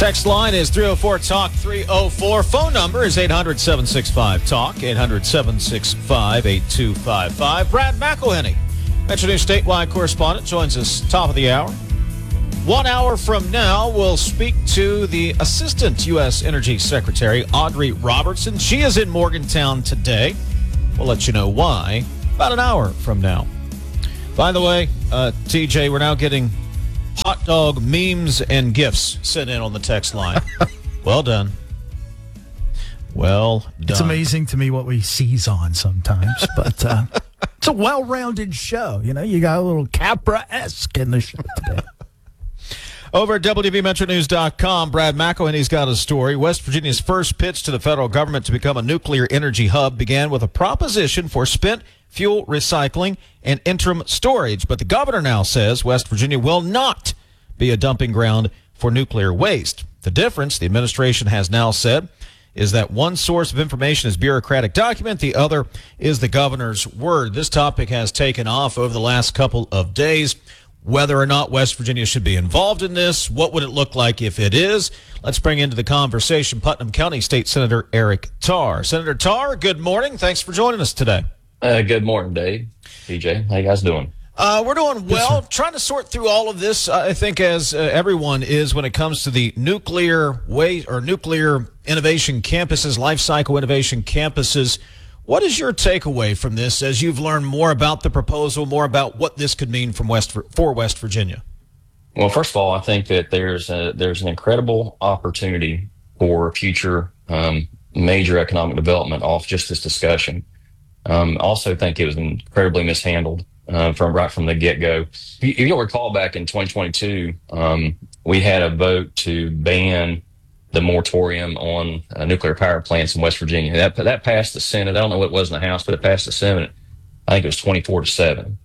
Text line is 304-TALK 304. Phone number is 800-765-TALK, 800-765-8255. Brad McElhenney, Metro News statewide correspondent, joins us top of the hour. 1 hour from now, we'll speak to the Assistant U.S. Energy Secretary, Audrey Robertson. She is in Morgantown today. We'll let you know why about an hour from now. By the way, TJ, we're now getting hot dog memes and gifts sent in on the text line. Well done. Well done. It's amazing to me what we seize on sometimes, but it's a well-rounded show. You know, you got a little Capra-esque in the show today. Over at WVMetroNews.com, Brad McElhenney's got a story. West Virginia's first pitch to the federal government to become a nuclear energy hub began with a proposition for spent fuel recycling and interim storage. But the governor now says West Virginia will not be a dumping ground for nuclear waste. The difference, the administration has now said, is that one source of information is bureaucratic document, the other is the governor's word. This topic has taken off over the last couple of days. Whether or not West Virginia should be involved in this, what would it look like if it is? Let's bring into the conversation Putnam County State Senator Eric Tarr. Senator Tarr, good morning. Thanks for joining us today. Good morning, Dave. TJ, how you guys doing? We're doing well. Trying to sort through all of this, I think, as everyone is when it comes to the nuclear waste or nuclear innovation campuses, life cycle innovation campuses. What is your takeaway from this as you've learned more about the proposal, more about what this could mean for West Virginia? Well, first of all, I think that there's an incredible opportunity for future major economic development off just this discussion. I also think it was incredibly mishandled from the get-go. You'll recall back in 2022, we had a vote to ban the moratorium on nuclear power plants in West Virginia. That passed the Senate. I don't know what it was in the House, but it passed the Senate. I think it was 24-7.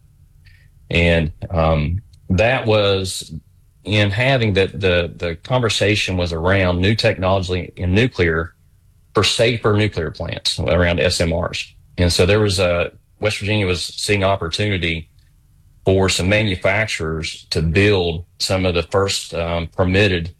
And that was in having that the conversation was around new technology in nuclear for safer nuclear plants, around SMRs. And so there was West Virginia was seeing opportunity for some manufacturers to build some of the first permitted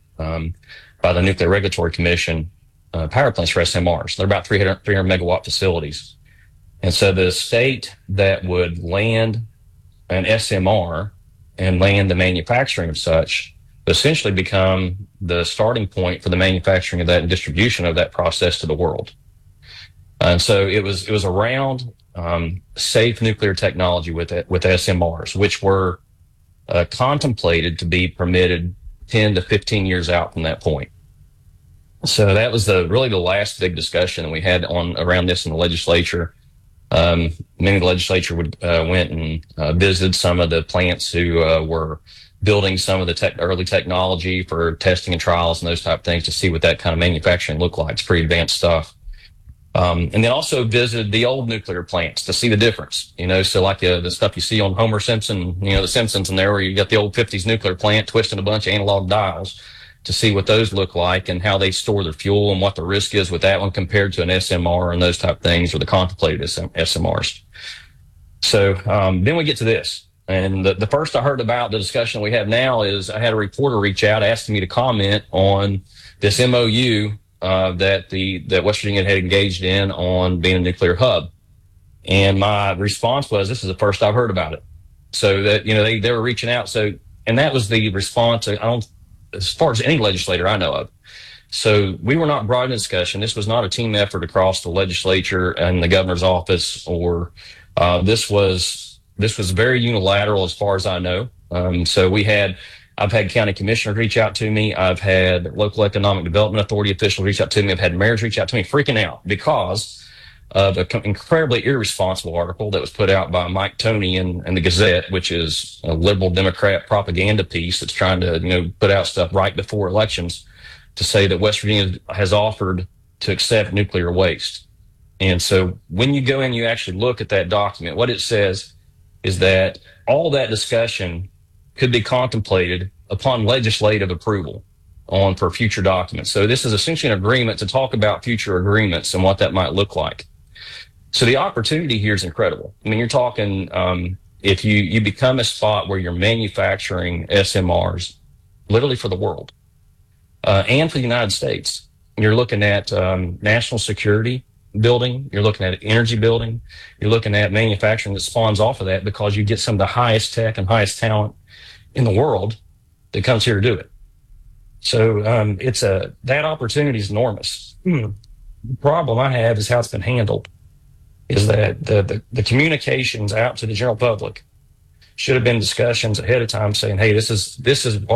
by the Nuclear Regulatory Commission power plants for SMRs. They're about 300 megawatt facilities. And so the state that would land an SMR and land the manufacturing of such essentially become the starting point for the manufacturing of that and distribution of that process to the world. And so it was around safe nuclear technology with SMRs, which were contemplated to be permitted 10 to 15 years out from that point. So that was really the last big discussion that we had around this in the legislature. Many of the legislature went and visited some of the plants who were building some of the early technology for testing and trials and those type of things to see what that kind of manufacturing looked like. It's pretty advanced stuff. And then also visited the old nuclear plants to see the difference, so like the stuff you see on Homer Simpson, the Simpsons in there where you got the old 50s nuclear plant twisting a bunch of analog dials to see what those look like and how they store their fuel and what the risk is with that one compared to an SMR and those type of things or the contemplated SMRs. So then we get to this. And the first I heard about the discussion we have now is I had a reporter reach out asking me to comment on this MOU that West Virginia had engaged in on being a nuclear hub. And my response was, this is the first I've heard about it. So that, they were reaching out. So, and that was the response, as far as any legislator I know of. So we were not brought in discussion. This was not a team effort across the legislature and the governor's office, or this was very unilateral as far as I know. So I've had county commissioners reach out to me. I've had local economic development authority officials reach out to me. I've had mayors reach out to me freaking out because of an incredibly irresponsible article that was put out by Mike Toney in the Gazette, which is a liberal Democrat propaganda piece that's trying to, put out stuff right before elections to say that West Virginia has offered to accept nuclear waste. And so when you go in, you actually look at that document, what it says is that all that discussion could be contemplated upon legislative approval for future documents. So this is essentially an agreement to talk about future agreements and what that might look like. So the opportunity here is incredible. I mean, you're talking, if you become a spot where you're manufacturing SMRs literally for the world, and for the United States. You're looking at national security building. You're looking at energy building. You're looking at manufacturing that spawns off of that, because you get some of the highest tech and highest talent in the world that comes here to do it. So that opportunity is enormous. The problem I have is how it's been handled. Is that the communications out to the general public should have been discussions ahead of time saying, hey, this is